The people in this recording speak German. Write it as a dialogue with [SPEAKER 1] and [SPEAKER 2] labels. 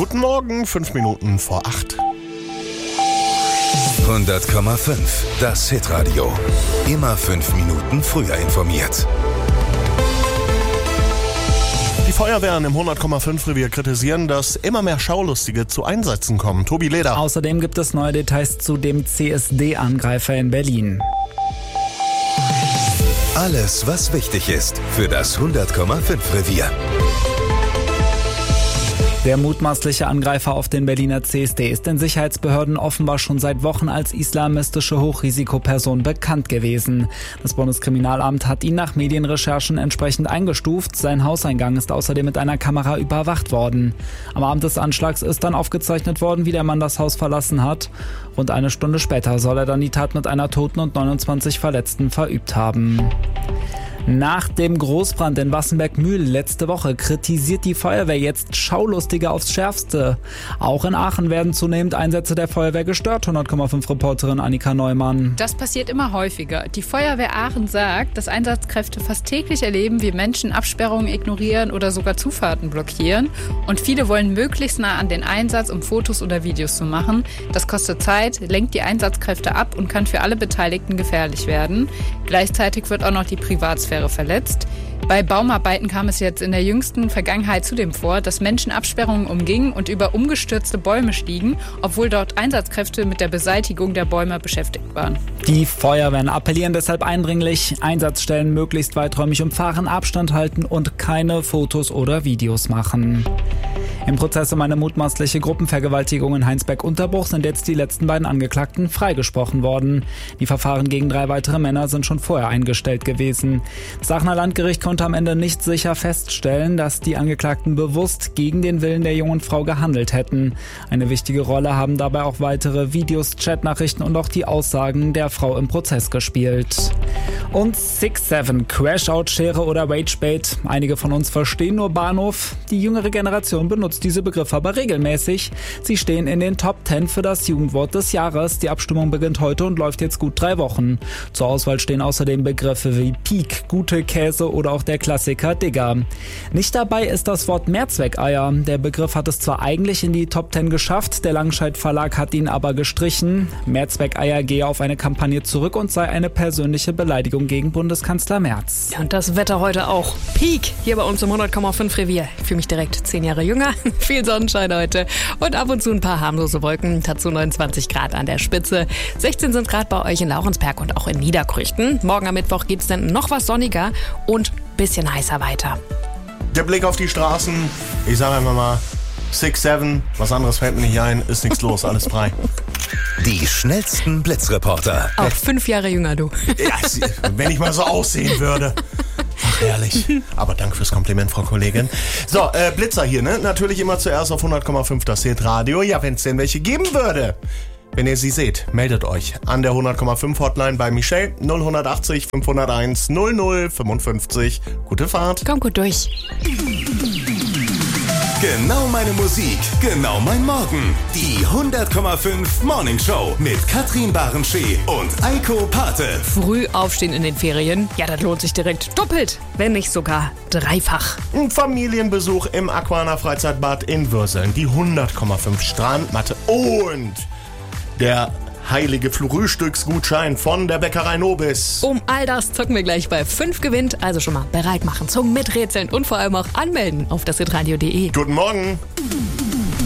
[SPEAKER 1] Guten Morgen, 5 Minuten vor 8.
[SPEAKER 2] 100,5. Das Hitradio. Immer 5 Minuten früher informiert.
[SPEAKER 1] Die Feuerwehren im 100,5 Revier kritisieren, dass immer mehr Schaulustige zu Einsätzen kommen. Tobi Leder.
[SPEAKER 3] Außerdem gibt es neue Details zu dem CSD-Angreifer in Berlin.
[SPEAKER 2] Alles, was wichtig ist für das 100,5 Revier.
[SPEAKER 3] Der mutmaßliche Angreifer auf den Berliner CSD ist den Sicherheitsbehörden offenbar schon seit Wochen als islamistische Hochrisikoperson bekannt gewesen. Das Bundeskriminalamt hat ihn nach Medienrecherchen entsprechend eingestuft. Sein Hauseingang ist außerdem mit einer Kamera überwacht worden. Am Abend des Anschlags ist dann aufgezeichnet worden, wie der Mann das Haus verlassen hat. Rund eine Stunde später soll er dann die Tat mit einer Toten und 29 Verletzten verübt haben. Nach dem Großbrand in Wassenberg-Mühl letzte Woche kritisiert die Feuerwehr jetzt Schaulustige aufs Schärfste. Auch in Aachen werden zunehmend Einsätze der Feuerwehr gestört, 100,5 Reporterin Annika Neumann.
[SPEAKER 4] Das passiert immer häufiger. Die Feuerwehr Aachen sagt, dass Einsatzkräfte fast täglich erleben, wie Menschen Absperrungen ignorieren oder sogar Zufahrten blockieren. Und viele wollen möglichst nah an den Einsatz, um Fotos oder Videos zu machen. Das kostet Zeit, lenkt die Einsatzkräfte ab und kann für alle Beteiligten gefährlich werden. Gleichzeitig wird auch noch die Privatsphäre verletzt. Bei Baumarbeiten kam es jetzt in der jüngsten Vergangenheit zudem vor, dass Menschen Absperrungen umgingen und über umgestürzte Bäume stiegen, obwohl dort Einsatzkräfte mit der Beseitigung der Bäume beschäftigt waren.
[SPEAKER 3] Die Feuerwehren appellieren deshalb eindringlich, Einsatzstellen möglichst weiträumig umfahren, Abstand halten und keine Fotos oder Videos machen. Im Prozess um eine mutmaßliche Gruppenvergewaltigung in Heinsberg-Unterbruch sind jetzt die letzten beiden Angeklagten freigesprochen worden. Die Verfahren gegen 3 weitere Männer sind schon vorher eingestellt gewesen. Das Aachener Landgericht konnte am Ende nicht sicher feststellen, dass die Angeklagten bewusst gegen den Willen der jungen Frau gehandelt hätten. Eine wichtige Rolle haben dabei auch weitere Videos, Chatnachrichten und auch die Aussagen der Frau im Prozess gespielt. Und 6-7, Crashout, Schere oder Ragebait. Einige von uns verstehen nur Bahnhof. Die jüngere Generation benutzt diese Begriffe aber regelmäßig. Sie stehen in den Top 10 für das Jugendwort des Jahres. Die Abstimmung beginnt heute und läuft jetzt gut 3 Wochen. Zur Auswahl stehen außerdem Begriffe wie Peak, gute Käse oder auch der Klassiker Digger. Nicht dabei ist das Wort Mehrzweckeier. Der Begriff hat es zwar eigentlich in die Top 10 geschafft, der Langscheid Verlag hat ihn aber gestrichen. Mehrzweckeier gehe auf eine Kampagne zurück und sei eine persönliche Beleidigung gegen Bundeskanzler Merz.
[SPEAKER 5] Ja, und das Wetter heute auch. Peak hier bei uns im 100,5 Revier. Ich fühle mich direkt 10 Jahre jünger. Viel Sonnenschein heute und ab und zu ein paar harmlose Wolken. Dazu 29 Grad an der Spitze. 16 sind Grad bei euch in Laurensberg und auch in Niederkrüchten. Morgen am Mittwoch geht's dann noch was sonniger und bisschen heißer weiter.
[SPEAKER 1] Der Blick auf die Straßen, ich sage einfach mal 6-7, was anderes fällt mir nicht ein, ist nichts los, alles frei.
[SPEAKER 2] Die schnellsten Blitzreporter.
[SPEAKER 5] Auch 5 Jahre jünger, du.
[SPEAKER 1] Ja, wenn ich mal so aussehen würde. Ach, herrlich. Aber danke fürs Kompliment, Frau Kollegin. So, Blitzer hier, ne? Natürlich immer zuerst auf 100,5 das Hitradio. Ja, wenn es denn welche geben würde. Wenn ihr sie seht, meldet euch an der 100,5 Hotline bei Michelle 0180 501 0055. Gute Fahrt.
[SPEAKER 5] Komm gut durch.
[SPEAKER 2] Genau meine Musik, genau mein Morgen. Die 100,5 Morning Show mit Katrin Barenschee und Eiko Pate.
[SPEAKER 5] Früh aufstehen in den Ferien, ja, das lohnt sich direkt doppelt, wenn nicht sogar dreifach.
[SPEAKER 1] Ein Familienbesuch im Aquana Freizeitbad in Würseln, die 100,5 Strandmatte und der heilige Frühstücksgutschein von der Bäckerei Nobis.
[SPEAKER 5] Um all das zocken wir gleich bei 5 gewinnt, also schon mal bereit machen zum Miträtseln und vor allem auch anmelden auf das hitradio.de.
[SPEAKER 1] Guten Morgen.